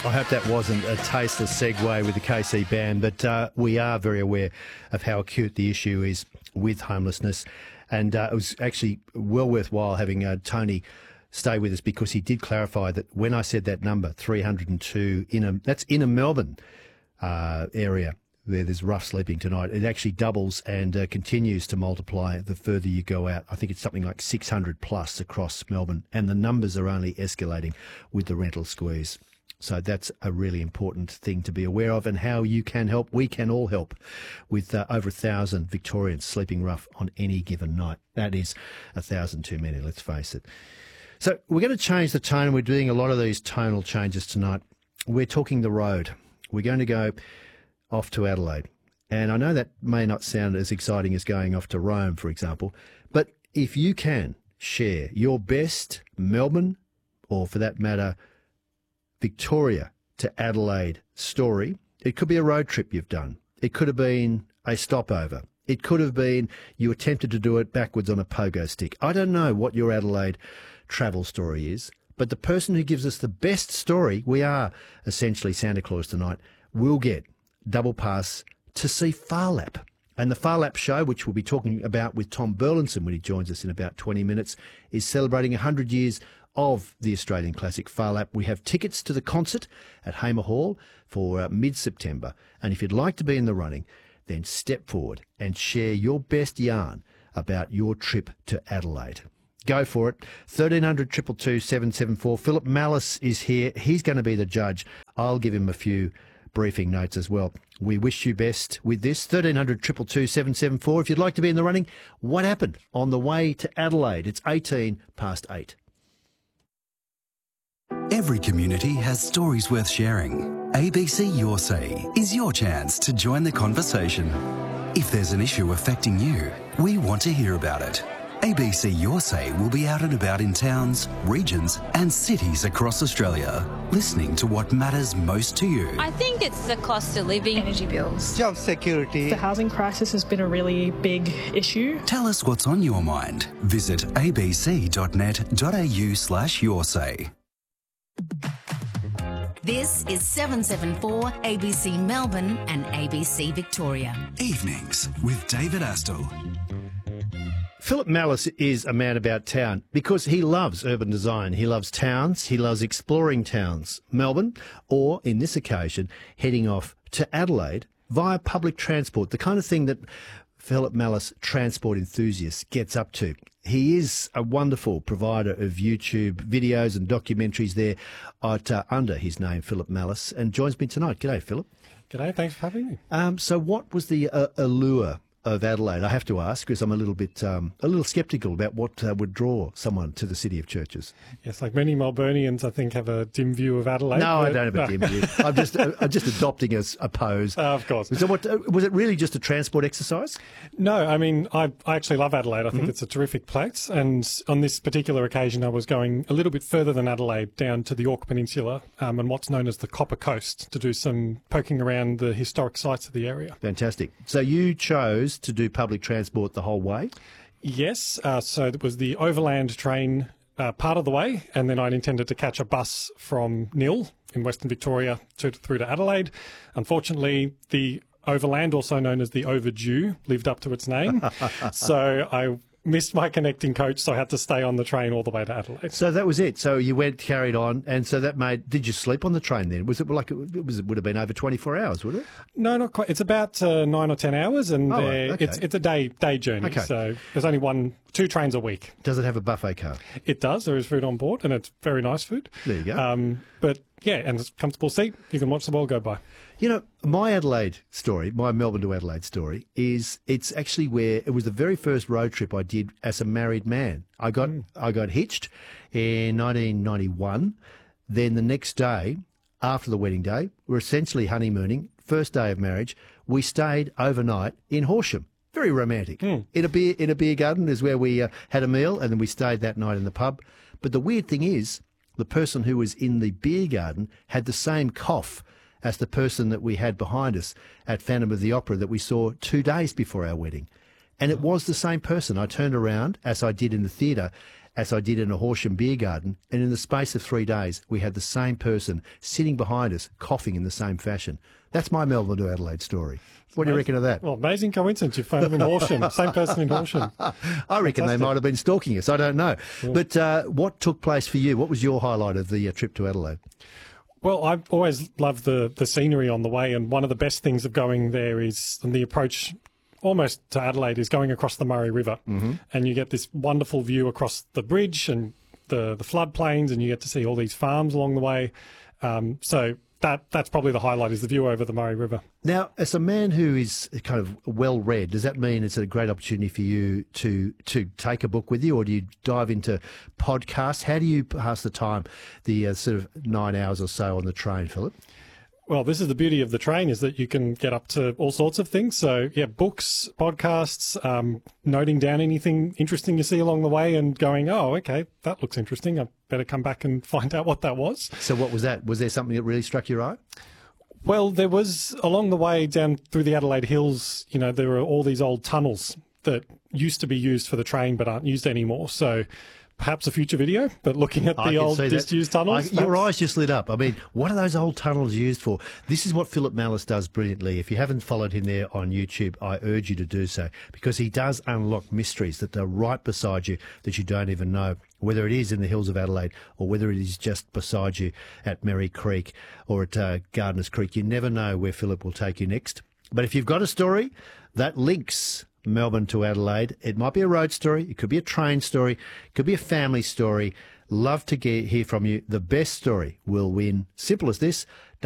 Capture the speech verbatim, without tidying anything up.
I hope that wasn't a tasteless segue with the K C ban, but uh, we are very aware of how acute the issue is with homelessness. And uh, it was actually well worthwhile having uh, Tony stay with us, because he did clarify that when I said that number, three hundred two, in a, that's in a Melbourne uh, area where there's rough sleeping tonight, it actually doubles and uh, continues to multiply the further you go out. I think it's something like six hundred plus across Melbourne, and the numbers are only escalating with the rental squeeze. So that's a really important thing to be aware of, and how you can help. We can all help with uh, over a thousand Victorians sleeping rough on any given night. That is a thousand too many, let's face it. So we're going to change the tone. We're doing a lot of these tonal changes tonight. We're talking the road. We're going to go off to Adelaide. And I know that may not sound as exciting as going off to Rome, for example, but if you can share your best Melbourne, or for that matter, Victoria to Adelaide story. It could be a road trip you've done. It could have been a stopover. It could have been you attempted to do it backwards on a pogo stick. I don't know what your Adelaide travel story is, but the person who gives us the best story, we are essentially Santa Claus tonight, will get double pass to see Phar Lap. And the Phar Lap show, which we'll be talking about with Tom Burlinson when he joins us in about twenty minutes, is celebrating one hundred years of the Australian classic Phar Lap. We have tickets to the concert at Hamer Hall for uh, mid-September. And if you'd like to be in the running, then step forward and share your best yarn about your trip to Adelaide. Go for it. thirteen hundred, two two two, seven seven four. Philip Malice is here. He's going to be the judge. I'll give him a few briefing notes as well. We wish you best with this. thirteen hundred, two two two, seven seven four. If you'd like to be in the running, what happened on the way to Adelaide? It's eighteen past eight. Every community has stories worth sharing. A B C Your Say is your chance to join the conversation. If there's an issue affecting you, we want to hear about it. A B C Your Say will be out and about in towns, regions and cities across Australia, listening to what matters most to you. I think it's the cost of living. Energy bills. Job security. The housing crisis has been a really big issue. Tell us what's on your mind. Visit abc.net.au slash your say. This is seven seven four A B C Melbourne and A B C Victoria. Evenings with David Astle. Philip Malice is a man about town because he loves urban design. He loves towns. He loves exploring towns. Melbourne, or in this occasion, heading off to Adelaide via public transport, the kind of thing that Philip Malice, transport enthusiast, gets up to. He is a wonderful provider of YouTube videos and documentaries there at, uh, under his name, Philip Malice, and joins me tonight. G'day, Philip. G'day, thanks for having me. Um, so what was the uh, allure of Adelaide? I have to ask, because I'm a little bit, um, a little sceptical about what uh, would draw someone to the city of churches. Yes, like many Melburnians, I think, have a dim view of Adelaide. No, but, I don't have a dim no. view. I'm just, uh, I'm just adopting a, a pose. Uh, of course. So, what uh, was it really just a transport exercise? No, I mean, I, I actually love Adelaide. I think Mm-hmm. it's a terrific place. And on this particular occasion, I was going a little bit further than Adelaide, down to the Yorke Peninsula um, and what's known as the Copper Coast, to do some poking around the historic sites of the area. Fantastic. So you chose to do public transport transport the whole way? Yes, uh, so it was the overland train uh, part of the way, and then I'd intended to catch a bus from Nil in Western Victoria to, through to Adelaide. Unfortunately, the overland, also known as the overdue, lived up to its name. So I missed my connecting coach, so I had to stay on the train all the way to Adelaide. So that was it. So you went, carried on, and so that made. Did you sleep on the train then? Was it like it was? It would have been over twenty-four hours, would it? No, not quite. It's about uh, nine or ten hours, and Oh, uh, okay. it's it's a day day journey. Okay. So there's only one, two trains a week. Does it have a buffet car? It does. There is food on board, and it's very nice food. There you go. Um, but yeah, and it's a comfortable seat. You can watch the world go by. You know, my Adelaide story, my Melbourne to Adelaide story, is it's actually where it was the very first road trip I did as a married man. I got mm. I got hitched in nineteen ninety-one. Then the next day, after the wedding day, we're essentially honeymooning. First day of marriage, we stayed overnight in Horsham. Very romantic. Mm. In a beer in a beer garden is where we uh, had a meal, and then we stayed that night in the pub. But the weird thing is, the person who was in the beer garden had the same cough as the person that we had behind us at Phantom of the Opera that we saw two days before our wedding. And it was the same person. I turned around, as I did in the theatre, as I did in a Horsham beer garden, and in the space of three days, we had the same person sitting behind us, coughing in the same fashion. That's my Melbourne to Adelaide story. What do you reckon of that? Well, amazing coincidence. You found him in Horsham. Same person in Horsham. I reckon Fantastic. They might have been stalking us. I don't know. Yeah. But uh, what took place for you? What was your highlight of the uh, trip to Adelaide? Well, I've always loved the, the scenery on the way, and one of the best things of going there is and the approach almost to Adelaide is going across the Murray River. Mm-hmm. And you get this wonderful view across the bridge and the, the floodplains, and you get to see all these farms along the way. Um, so that that's probably the highlight, is the view over the Murray River. Now, as a man who is kind of well-read, does that mean it's a great opportunity for you to to take a book with you, or do you dive into podcasts? How do you pass the time, the uh, sort of nine hours or so on the train, Philip? Well, this is the beauty of the train, is that you can get up to all sorts of things. So, yeah, books, podcasts, um, noting down anything interesting you see along the way and going, oh, okay, that looks interesting. I better come back and find out what that was. So what was that? Was there something that really struck your eye? Well, there was, along the way down through the Adelaide Hills, you know, there were all these old tunnels that used to be used for the train but aren't used anymore. So perhaps a future video, but looking at the old disused tunnels. I, your eyes just lit up. I mean, what are those old tunnels used for? This is what Philip Mallis does brilliantly. If you haven't followed him there on YouTube, I urge you to do so, because he does unlock mysteries that are right beside you that you don't even know, whether it is in the hills of Adelaide or whether it is just beside you at Merry Creek or at uh, Gardeners Creek. You never know where Philip will take you next. But if you've got a story that links Melbourne to Adelaide, it might be a road story, it could be a train story, it could be a family story. Love to get, hear from you. The best story will win. Simple as this.